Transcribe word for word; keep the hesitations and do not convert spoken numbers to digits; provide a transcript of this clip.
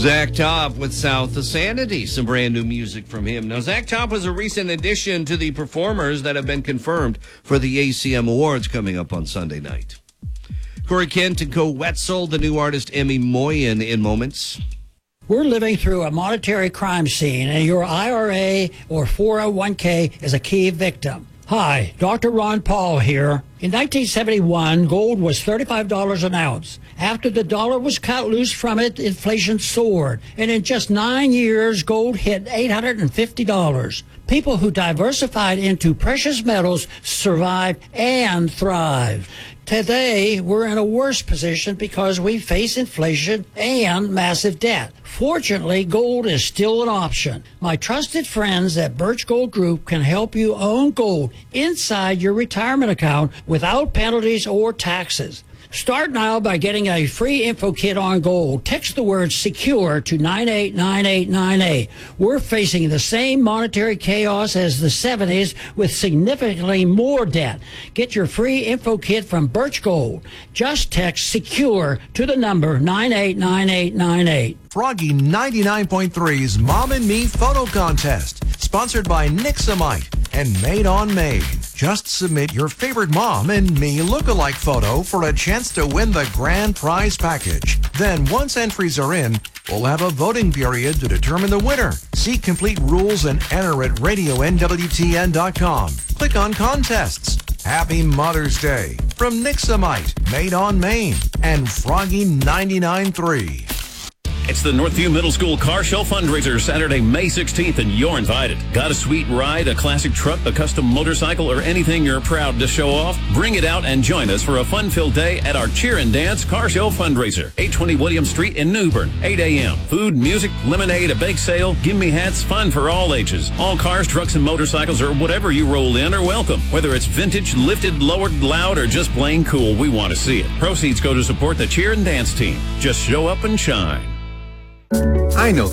Zach Top with South of Sanity, some brand new music from him. Now, Zach Top was a recent addition to the performers that have been confirmed for the A C M Awards coming up on Sunday night. Corey Kent and Co. Wetzel, the new artist Emmy Moyen in moments. We're living through a monetary crime scene, and your I R A or four oh one k is a key victim. Hi, Doctor Ron Paul here. In nineteen seventy-one, gold was thirty-five dollars an ounce. After the dollar was cut loose from it, inflation soared. And in just nine years, gold hit eight hundred fifty dollars. People who diversified into precious metals survived and thrived. Today, we're in a worse position because we face inflation and massive debt. Fortunately, gold is still an option. My trusted friends at Birch Gold Group can help you own gold inside your retirement account without penalties or taxes. Start now by getting a free info kit on gold. Text the word SECURE to nine eight nine eight nine eight. We're facing the same monetary chaos as the seventies with significantly more debt. Get your free info kit from Birch Gold. Just text SECURE to the number nine eight nine eight nine eight. Froggy ninety-nine point three's Mom and Me Photo Contest, sponsored by Nixamite and Made on Maine. Just submit your favorite mom and me look-alike photo for a chance to win the grand prize package. Then, once entries are in, we'll have a voting period to determine the winner. See complete rules and enter at radio N W T N dot com. Click on Contests. Happy Mother's Day from Nixamite, Made on Maine, and Froggy ninety-nine point three. It's the Northview Middle School Car Show fundraiser Saturday, May sixteenth, and you're invited. Got a sweet ride, a classic truck, a custom motorcycle, or anything you're proud to show off? Bring it out and join us for a fun-filled day at our Cheer and Dance Car Show fundraiser, eight twenty William Street in New Bern, eight a.m. Food, music, lemonade, a bake sale, gimme hats, fun for all ages. All cars, trucks, and motorcycles, or whatever you roll in, are welcome. Whether it's vintage, lifted, lowered, loud, or just plain cool, we want to see it. Proceeds go to support the Cheer and Dance team. Just show up and shine. I know